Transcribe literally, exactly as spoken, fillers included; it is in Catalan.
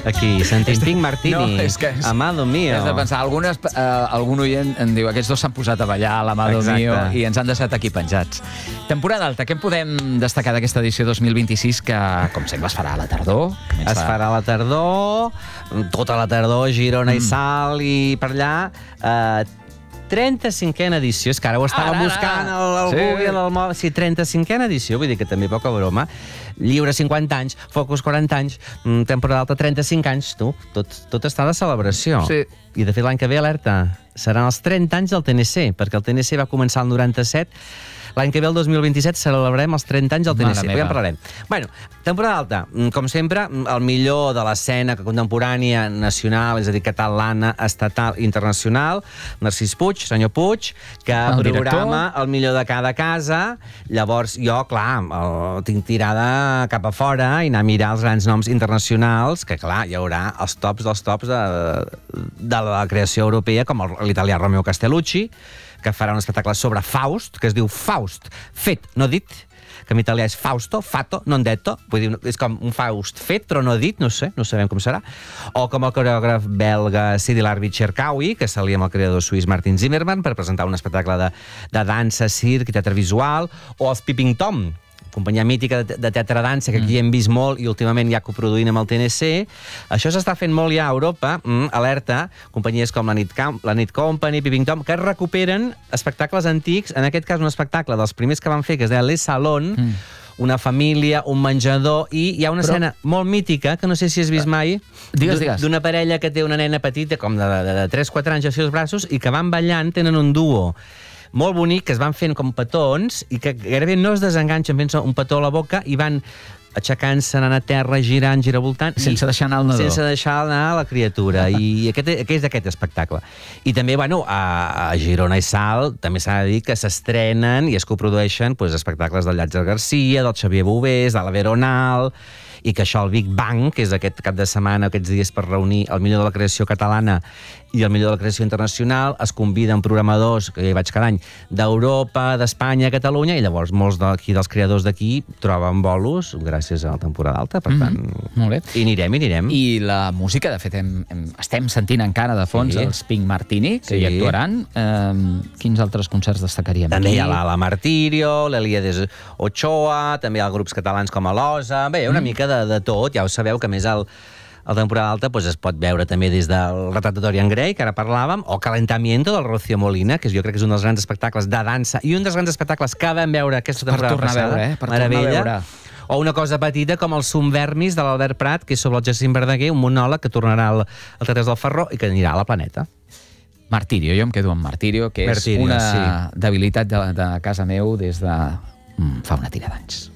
Aquí, sentint Pink Martini. No, és que és, Amado mío. Has de pensar, algunes, eh, algun oient em diu aquests dos s'han posat a ballar a l'Amado mío i ens han deixat aquí penjats. Temporada alta, què en podem destacar d'aquesta edició dos mil vint-i-sis que, com sempre, es farà a la tardor? Es farà a la tardor, tota la tardor, Girona mm. i Salt i per allà... Eh, trenta-cinquena edició, és que ara ho estava ara, buscant ara. el, el sí. Google, el mòbil... Sí, trenta-cinquena edició, vull dir que també poca broma. Lliure cinquanta anys, Focus quaranta anys, temporada alta trenta-cinc anys, tu, tot, tot està de celebració. Sí. I de fet l'any que ve, alerta, seran els trenta anys del T N C, perquè el T N C va començar el noranta-set, l'any que ve, el dos mil vint-i-set, celebrarem els trenta anys del T N C. Ja en parlarem. Bueno, temporada alta. Com sempre, el millor de l'escena contemporània nacional, és a dir, catalana, estatal, internacional. Narcís Puig, senyor Puig, que el programa director. El millor de cada casa. Llavors, jo, clar, el tinc tirada cap a fora i anar a mirar els grans noms internacionals, que, clar, hi haurà els tops dels tops de, de la creació europea, com l'italià Romeo Castellucci, que farà un espectacle sobre Faust, que es diu Faust, fet, no dit, que en italià és Fausto, fato, non detto, vull dir, és com un Faust fet, però no dit, no sé, no sabem com serà. O com el coreògraf belga Sidi Larbi Cherkaoui, que s'alia amb el creador suís Martin Zimmerman per presentar un espectacle de, de dansa, circ i teatre visual, o els Peeping Tom, companyia mítica de, de teatre-dansa, que aquí mm. hem vist molt i últimament ja coproduint amb el T N C. Això s'està fent molt ja a Europa, mm, alerta, companyies com la Nit, la Nit Company, Peeping Tom, que recuperen espectacles antics, en aquest cas un espectacle dels primers que van fer, que es deia Les Salons, mm. una família, un menjador, i hi ha una Però... escena molt mítica, que no sé si has vist mai, d'una parella que té una nena petita, com de, de, de tres quatre anys així als braços, i que van ballant, tenen un duo molt bonic, que es van fent com petons i que gairebé no es desenganxen fent un petó a la boca i van aixecant-se, anant a terra, girant, giravoltant... Sense deixar anar el nadó. Sense deixar anar la criatura. I aquest, aquest és d'aquest espectacle. I també, bueno, a, a Girona i Salt també s'ha de dir que s'estrenen i es coprodueixen pues, espectacles del Llàtzer Garcia, del Xavier Bovés, de la Veronal, i que això, el Big Bang, que és aquest cap de setmana, aquests dies per reunir el millor de la creació catalana i el millor de la creació internacional, es conviden programadors, que hi vaig cada any, d'Europa, d'Espanya, Catalunya, i llavors molts d'aquí dels creadors d'aquí troben bolos gràcies a la temporada alta, per tant... Mm-hmm. Molt bé. I anirem, i anirem. I la música, de fet, hem, hem, estem sentint encara de fons sí. els Pink Martini, que sí. hi actuaran. Eh, quins altres concerts destacaríem? També aquí? hi ha la, la Martirio, l'Elíades Ochoa, també hi ha grups catalans com a l'Osa... Bé, hi ha una mm. mica de, de tot, ja ho sabeu, que més el... A la temporada alta pues, es pot veure també des del Retrat de Dorian Gray, que ara parlàvem, o Calentamiento del Rocío Molina, que jo crec que és un dels grans espectacles de dansa i un dels grans espectacles que vam veure aquesta temporada per passada. Veure, eh? Per Meravella. tornar a veure. O una cosa petita com el Sumvermis de l'Albert Prat, que és sobre el Jacint Verdaguer, un monòleg que tornarà al, al Teatre del Ferró i que anirà a la Planeta. Martirio, jo em quedo amb Martirio, que Martirio, és una sí. debilitat de, de casa meu des de mm, fa una tira d'anys.